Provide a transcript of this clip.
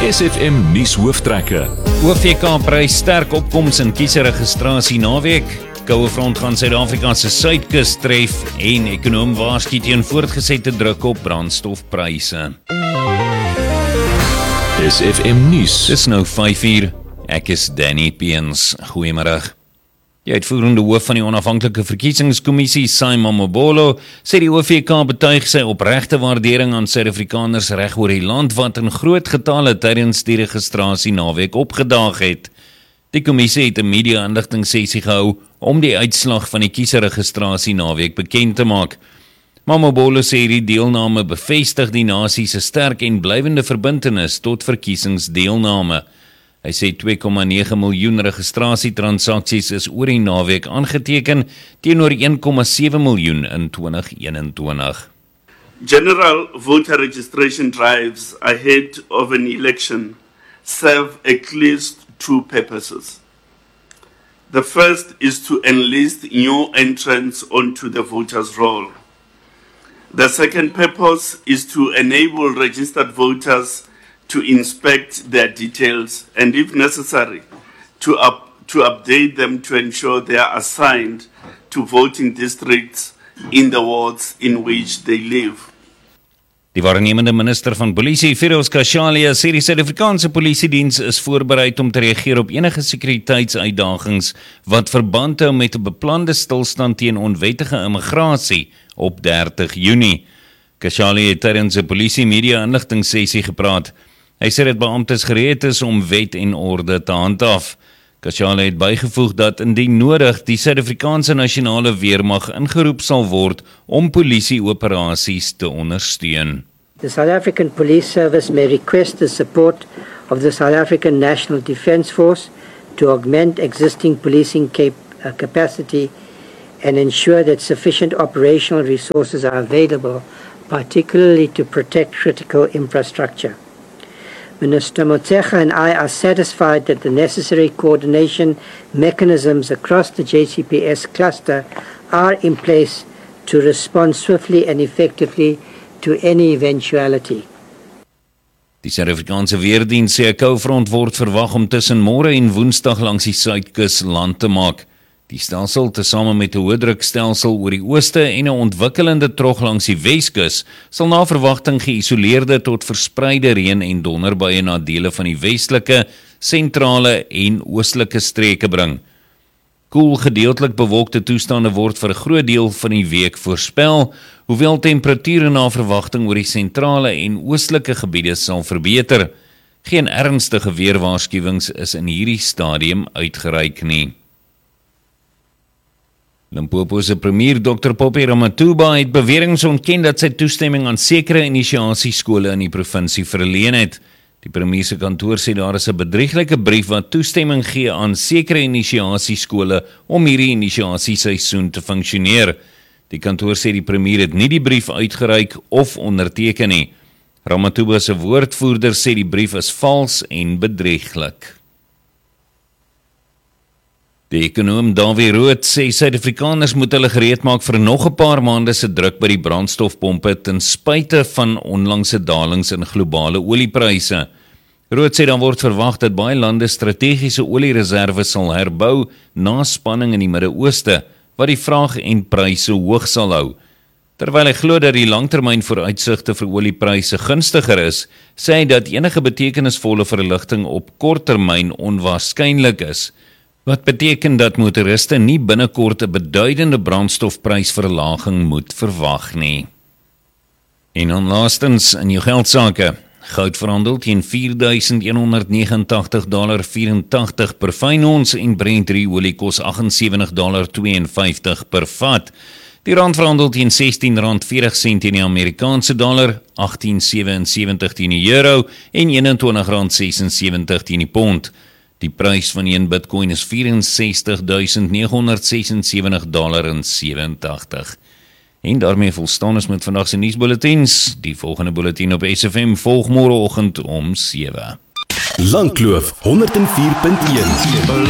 SFM nuus hooftrekke. OVK prys sterk opkoms in kiesregistrasie naweek. Koue front gaan Suid-Afrika se suidkus tref en ekonom waarsku teen voortgesette druk op brandstofpryse. SFM nuus. Dis nou 5:00. Ek is Danny Peens. Goeiemiddag. Die uitvoerende hoof van die onafhanklike verkiesingskommissie, Simon Mabolo, sê die OVK betuig sy opregte waardering aan Suid-Afrikaners reg oor die land wat in groot getale tydens die registrasie naweek opgedaag het. Die kommissie het 'n media-inligtingssessie gehou om die uitslag van die kiesregistrasie naweek bekend te maak. Mabolo sê die deelname bevestig die nasie se sterk en blywende verbintenis tot verkiesingsdeelname. Hy sê 2,9 miljoen registrasietransaksies is oor die naweek aangeteken teenoor 1,7 miljoen in 2021. General voter registration drives ahead of an election serve at least two purposes. The first is to enlist new entrants onto the voters' roll. The second purpose is to enable registered voters to inspect their details and, if necessary, to update them to ensure they are assigned to voting districts in the wards in which they live. Die waarnemende minister van polisie, Firoz Khashoggi, sê die Suid-Afrikaanse polisiediens is voorbereid om te reageer op enige sekuriteitsuitdagings wat verband hou met 'n beplande stilstand teen onwettige immigrasie op 30 Junie. Khashoggi het tydens 'n polisie media-inligtingssessie gepraat. Hy sê dat beamptes gereed is om wet en orde te handhaaf. Khashoggi het bygevoeg dat indien nodig die Suid-Afrikaanse nasionale weermag ingeroep sal word om polisieoperasies te ondersteun. The South African Police Service may request the support of the South African National Defence Force to augment existing policing capacity and ensure that sufficient operational resources are available, particularly to protect critical infrastructure. Minister Motshekga and I are satisfied that the necessary coordination mechanisms across the JCPS cluster are in place to respond swiftly and effectively to any eventuality. Die Suid-Afrikaanse weerdiens sê 'n koufront word verwag om tussen môre en Woensdag langs die suidkus land te maak. Die stelsel, tesame met 'n hoëdrukstelsel oor die ooste en 'n ontwikkelende trog langs die Weskus, sal na verwagting geïsoleerde tot verspreide reën en donderbuie na dele van die westelike, sentrale en oostelike streke bring. Koel, gedeeltelik bewolkte toestande word vir 'n groot deel van die week voorspel, hoewel temperature na verwagting oor die sentrale en oostelike gebiede sal verbeter. Geen ernstige weerwaarskuwings is in hierdie stadium uitgereik nie. Limpopo se premier Dr. Popie Ramathuba het beweringe ontken dat sy toestemming aan sekere inisiasieskole in die provinsie verleen het. Die premier se kantoor sê daar is 'n bedrieglike brief wat toestemming gee aan sekere inisiasieskole om hierdie inisiasieseisoen te funksioneer. Die kantoor sê die premier het nie die brief uitgereik of onderteken nie. Ramathuba se woordvoerder sê die brief is vals en bedrieglik. Die ekonom Davie Rood sê Suid-Afrikaners moet hulle gereed maak vir nog 'n paar maande se druk by die brandstofpompe ten spyte van onlangse dalings in globale oliepryse. Rood sê dan word verwag dat baie lande strategiese oliereserve sal herbou na spanning in die Midde-Ooste, wat die vraag en pryse hoog sal hou. Terwyl hy glo dat die langtermyn vooruitsigte vir oliepryse gunstiger is, sê hy dat enige betekenisvolle verligting op korttermyn onwaarskynlik is, wat beteken dat motoriste nie binnekort 'n beduidende brandstofprysverlaging moet verwag nie. En dan laastens in jou geldsake. Goud verhandel teen $4,189.84 per fyn ons en Brent olie kos $78.52 per vat. Die rand verhandel teen R16.40 teen die Amerikaanse dollar, $18.77 teen die euro en R21.76 teen die pond. Die prys van 1 Bitcoin is $64,976.87. En daarmee volstaan ons met vandag se nuusbulletins. Die volgende bulletin op SFM volg môreoggend om 7. Langkloof 104.1